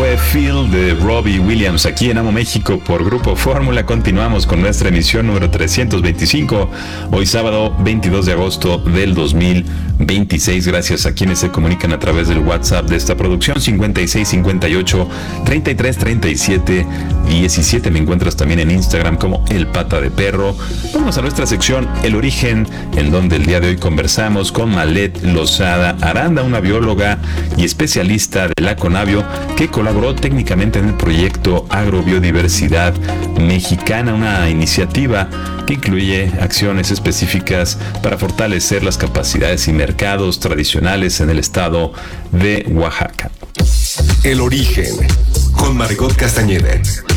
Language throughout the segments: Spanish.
fue Feel de Robbie Williams aquí en Amo México por Grupo Fórmula. Continuamos con nuestra emisión número 325, hoy sábado 22 de agosto del 2026. Gracias a quienes se comunican a través del WhatsApp de esta producción, 5658 33 37 17. Me encuentras también en Instagram como El Pata de Perro. Vamos a nuestra sección El Origen, en donde el día de hoy conversamos con Malet Lozada Aranda, una bióloga y especialista de la Conavio que colaboró técnicamente en el proyecto Agrobiodiversidad Mexicana, una iniciativa que incluye acciones específicas para fortalecer las capacidades y mercados tradicionales en el estado de Oaxaca. El Origen, con Margot Castañeda.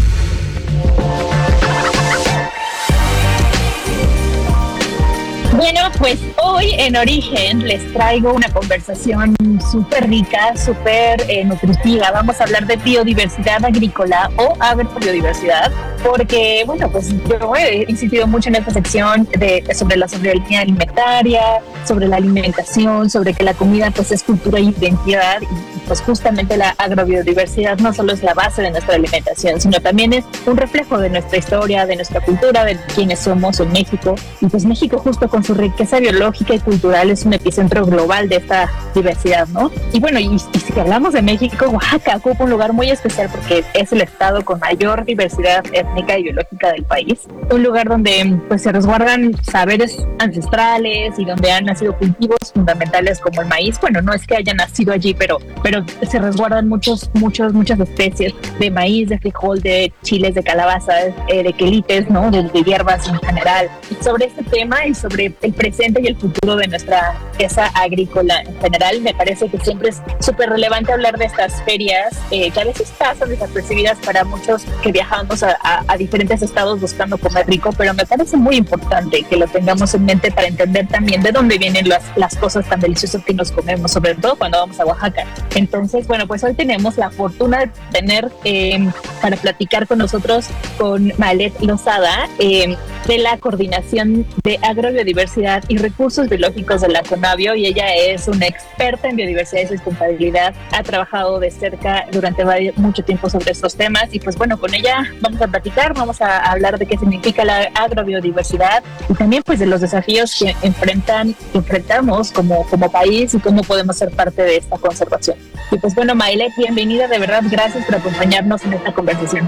Bueno, pues hoy en Origen les traigo una conversación súper rica, súper nutritiva. Vamos a hablar de biodiversidad agrícola o agrobiodiversidad, porque, bueno, pues yo he insistido mucho en esta sección sobre la soberanía alimentaria, sobre la alimentación, sobre que la comida pues es cultura e identidad, y pues justamente la agrobiodiversidad no solo es la base de nuestra alimentación, sino también es un reflejo de nuestra historia, de nuestra cultura, de quiénes somos en México. Y pues México, justo con su riqueza biológica y cultural, es un epicentro global de esta diversidad, ¿no? Y bueno, y si hablamos de México, Oaxaca ocupa un lugar muy especial porque es el estado con mayor diversidad étnica y biológica del país. Un lugar donde pues se resguardan saberes ancestrales y donde han nacido cultivos fundamentales como el maíz. Bueno, no es que haya nacido allí, pero se resguardan muchas especies de maíz, de frijol, de chiles, de calabazas, de quelites, ¿no? De hierbas en general. Y sobre este tema y sobre el presente y el futuro de nuestra riqueza agrícola en general, me parece que siempre es súper relevante hablar de estas ferias que a veces pasan desapercibidas para muchos que viajamos a diferentes estados buscando comer rico, pero me parece muy importante que lo tengamos en mente para entender también de dónde vienen las cosas tan deliciosas que nos comemos, sobre todo cuando vamos a Oaxaca. Entonces, bueno, pues hoy tenemos la fortuna de tener para platicar con nosotros con Malet Lozada, de la Coordinación de Agrobiodiversidad y Recursos Biológicos de la Conavio, y ella es una experta en biodiversidad y sustentabilidad. Ha trabajado de cerca durante mucho tiempo sobre estos temas, y pues bueno, con ella vamos a platicar, vamos a hablar de qué significa la agrobiodiversidad y también pues de los desafíos que enfrentamos como país y cómo podemos ser parte de esta conservación. Y pues bueno, Malet, bienvenida, de verdad, gracias por acompañarnos en esta conversación.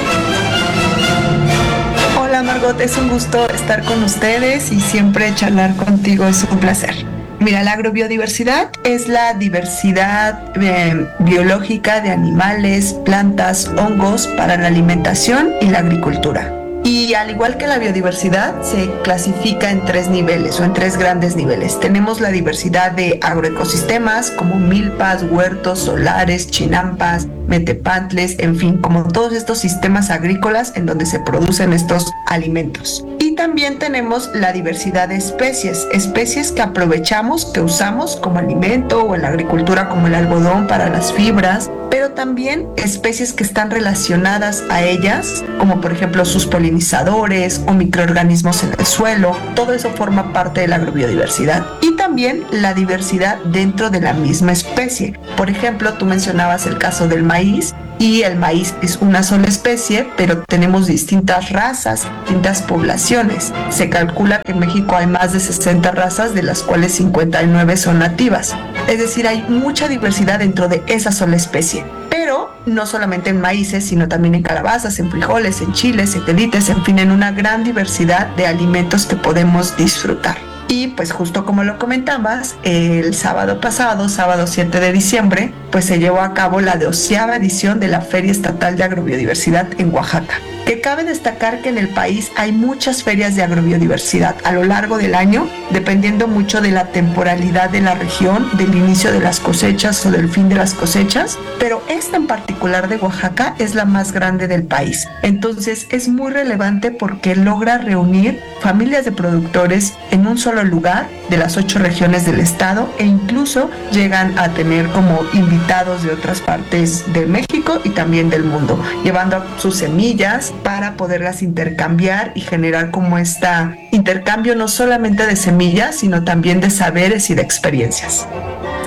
Hola Margot, es un gusto estar con ustedes y siempre charlar contigo es un placer. Mira, la agrobiodiversidad es la diversidad biológica de animales, plantas, hongos para la alimentación y la agricultura. Y al igual que la biodiversidad, se clasifica en 3 niveles o en 3 grandes niveles. Tenemos la diversidad de agroecosistemas como milpas, huertos, solares, chinampas, metepantles, en fin, como todos estos sistemas agrícolas en donde se producen estos alimentos. Y también tenemos la diversidad de especies que aprovechamos, que usamos como alimento o en la agricultura como el algodón para las fibras, pero también especies que están relacionadas a ellas, como por ejemplo sus polinizadores o microorganismos en el suelo. Todo eso forma parte de la agrobiodiversidad. Y también la diversidad dentro de la misma especie. Por ejemplo, tú mencionabas el caso del maíz, y el maíz es una sola especie, pero tenemos distintas razas, distintas poblaciones. Se calcula que en México hay más de 60 razas, de las cuales 59 son nativas. Es decir, hay mucha diversidad dentro de esa sola especie. Pero no solamente en maíces, sino también en calabazas, en frijoles, en chiles, en quelites, en fin, en una gran diversidad de alimentos que podemos disfrutar. Y pues justo como lo comentabas, el sábado pasado, sábado 7 de diciembre, pues se llevó a cabo la 12ª edición de la Feria Estatal de Agrobiodiversidad en Oaxaca. Que cabe destacar que en el país hay muchas ferias de agrobiodiversidad a lo largo del año, dependiendo mucho de la temporalidad de la región, del inicio de las cosechas o del fin de las cosechas, pero esta en particular de Oaxaca es la más grande del país. Entonces es muy relevante porque logra reunir familias de productores en un solo lugar de las 8 regiones del estado, e incluso llegan a tener como invitados de otras partes de México y también del mundo, llevando sus semillas para poderlas intercambiar y generar como intercambio no solamente de semillas, sino también de saberes y de experiencias.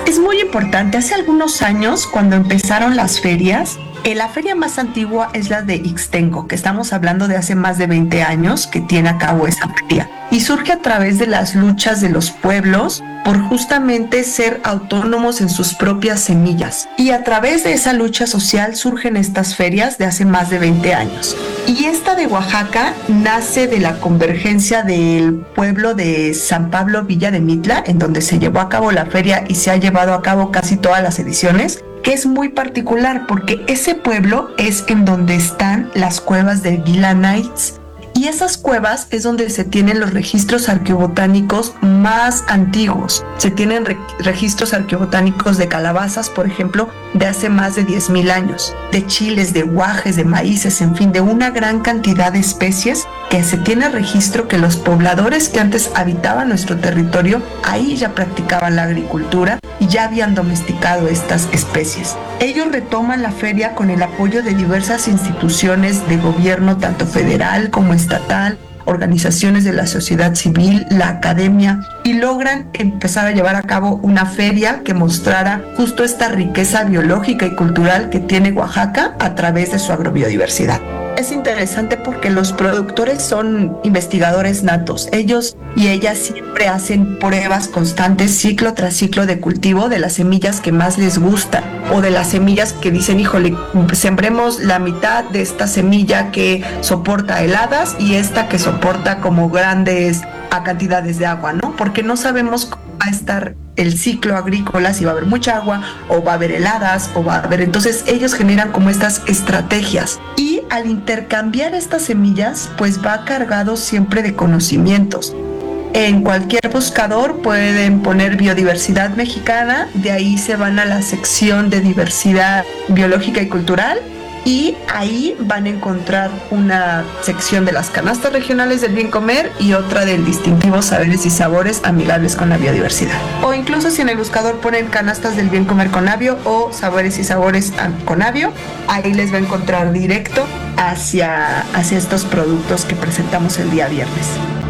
Es muy importante. Hace algunos años, cuando empezaron las ferias, la feria más antigua es la de Ixtenco, que estamos hablando de hace más de 20 años que tiene a cabo esa feria. Y surge a través de las luchas de los pueblos por justamente ser autónomos en sus propias semillas. Y a través de esa lucha social surgen estas ferias de hace más de 20 años. Y esta de Oaxaca nace de la convergencia del pueblo de San Pablo Villa de Mitla, en donde se llevó a cabo la feria y se ha llevado a cabo casi todas las ediciones, que es muy particular porque ese pueblo es en donde están las cuevas de Gila Nights. Y esas cuevas es donde se tienen los registros arqueobotánicos más antiguos. Se tienen registros arqueobotánicos de calabazas, por ejemplo, de hace más de 10,000 años, de chiles, de guajes, de maíces, en fin, de una gran cantidad de especies que se tiene registro que los pobladores que antes habitaban nuestro territorio, ahí ya practicaban la agricultura y ya habían domesticado estas especies. Ellos retoman la feria con el apoyo de diversas instituciones de gobierno, tanto federal como estatal, organizaciones de la sociedad civil, la academia, y logran empezar a llevar a cabo una feria que mostrara justo esta riqueza biológica y cultural que tiene Oaxaca a través de su agrobiodiversidad. Es interesante porque los productores son investigadores natos. Ellos y ellas siempre hacen pruebas constantes, ciclo tras ciclo de cultivo de las semillas que más les gustan o de las semillas que dicen, híjole, sembremos la mitad de esta semilla que soporta heladas y esta que soporta como grandes cantidades de agua, ¿no? Porque no sabemos cómo va a estar el ciclo agrícola, si va a haber mucha agua o va a haber heladas o va a haber... Entonces ellos generan como estas estrategias y al intercambiar estas semillas pues va cargado siempre de conocimientos. En cualquier buscador pueden poner biodiversidad mexicana, de ahí se van a la sección de diversidad biológica y cultural y ahí van a encontrar una sección de las canastas regionales del bien comer y otra del distintivo saberes y sabores amigables con la biodiversidad. O incluso si en el buscador ponen canastas del bien comer con Avio o saberes y sabores con Avio, ahí les va a encontrar directo hacia estos productos que presentamos el día viernes.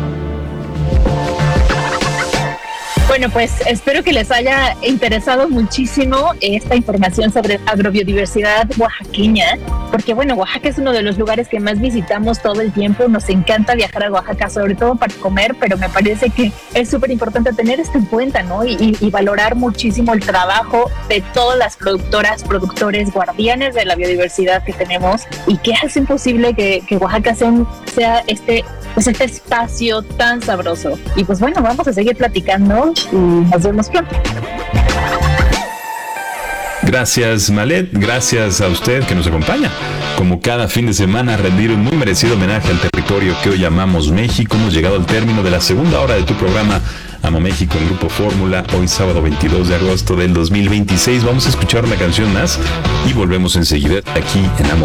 Bueno, pues espero que les haya interesado muchísimo esta información sobre agrobiodiversidad oaxaqueña, porque bueno, Oaxaca es uno de los lugares que más visitamos todo el tiempo, nos encanta viajar a Oaxaca, sobre todo para comer, pero me parece que es súper importante tener esto en cuenta, ¿no? Y valorar muchísimo el trabajo de todas las productoras, productores, guardianes de la biodiversidad que tenemos y que hacen posible que Oaxaca sea este espacio tan sabroso. Y pues bueno, vamos a seguir platicando y nos vemos pronto. Gracias, Malet, gracias a usted que nos acompaña. Como cada fin de semana, a rendir un muy merecido homenaje al territorio que hoy llamamos México. Hemos llegado al término de la segunda hora de tu programa Amo México en Grupo Fórmula, hoy sábado 22 de agosto del 2026. Vamos a escuchar una canción más y volvemos enseguida aquí en Amo